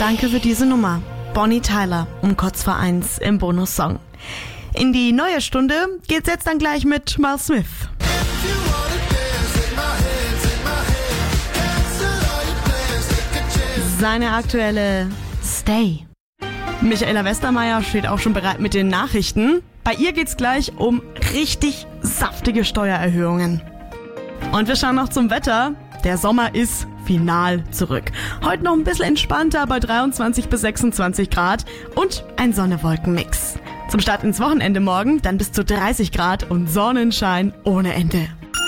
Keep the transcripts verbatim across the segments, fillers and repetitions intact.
Danke für diese Nummer. Bonnie Tyler um kurz vor eins im Bonussong. In die neue Stunde geht's jetzt dann gleich mit Miles Smith. Seine aktuelle Stay. Michaela Westermeier steht auch schon bereit mit den Nachrichten. Bei ihr geht's gleich um richtig saftige Steuererhöhungen. Und wir schauen noch zum Wetter. Der Sommer ist final zurück. Heute noch ein bisschen entspannter bei dreiundzwanzig bis sechsundzwanzig Grad und ein Sonne-Wolken-Mix. Zum Start ins Wochenende morgen dann bis zu dreißig Grad und Sonnenschein ohne Ende.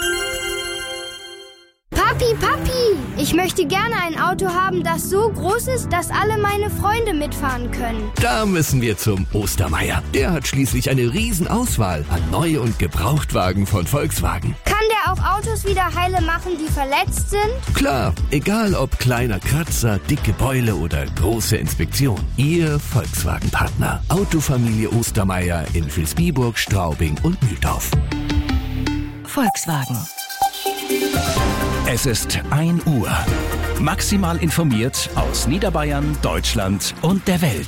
Papi, Papi, ich möchte gerne ein Auto haben, das so groß ist, dass alle meine Freunde mitfahren können. Da müssen wir zum Ostermeier. Der hat schließlich eine Riesenauswahl an Neu- und Gebrauchtwagen von Volkswagen. Kann der auch Autos wieder heile machen, die verletzt sind? Klar, egal ob kleiner Kratzer, dicke Beule oder große Inspektion. Ihr Volkswagen-Partner. Autofamilie Ostermeier in Vilsbiburg, Straubing und Mühldorf. Volkswagen. Es ist ein Uhr. Maximal informiert aus Niederbayern, Deutschland und der Welt.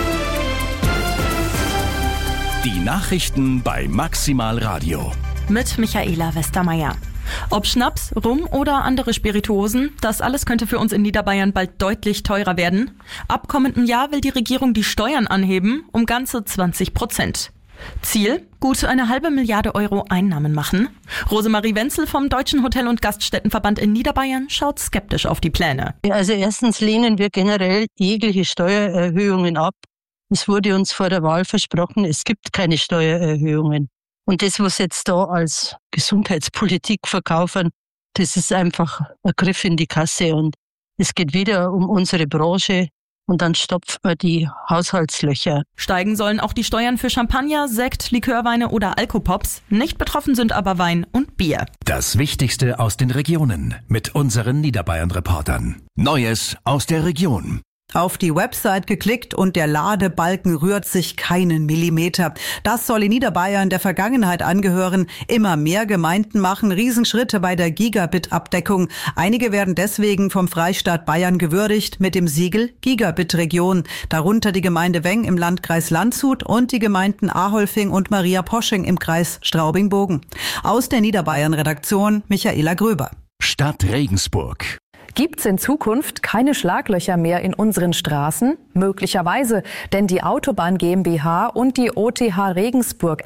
Die Nachrichten bei Maximal Radio. Mit Michaela Westermeier. Ob Schnaps, Rum oder andere Spirituosen, das alles könnte für uns in Niederbayern bald deutlich teurer werden. Ab kommendem Jahr will die Regierung die Steuern anheben um ganze zwanzig Prozent. Ziel? Gut eine halbe Milliarde Euro Einnahmen machen. Rosemarie Wenzel vom Deutschen Hotel- und Gaststättenverband in Niederbayern schaut skeptisch auf die Pläne. Also erstens lehnen wir generell jegliche Steuererhöhungen ab. Es wurde uns vor der Wahl versprochen, es gibt keine Steuererhöhungen. Und das, was jetzt da als Gesundheitspolitik verkaufen, das ist einfach ein Griff in die Kasse. Und es geht wieder um unsere Branche. Und dann stopft man die Haushaltslöcher. Steigen sollen auch die Steuern für Champagner, Sekt, Likörweine oder Alkopops. Nicht betroffen sind aber Wein und Bier. Das Wichtigste aus den Regionen mit unseren Niederbayern-Reportern. Neues aus der Region. Auf die Website geklickt und der Ladebalken rührt sich keinen Millimeter. Das soll in Niederbayern der Vergangenheit angehören. Immer mehr Gemeinden machen Riesenschritte bei der Gigabit-Abdeckung. Einige werden deswegen vom Freistaat Bayern gewürdigt mit dem Siegel Gigabit-Region. Darunter die Gemeinde Weng im Landkreis Landshut und die Gemeinden Aholfing und Maria Posching im Kreis Straubing-Bogen. Aus der Niederbayern-Redaktion Michaela Gröber. Stadt Regensburg. Gibt's in Zukunft keine Schlaglöcher mehr in unseren Straßen? Möglicherweise, denn die Autobahn GmbH und die O T H Regensburg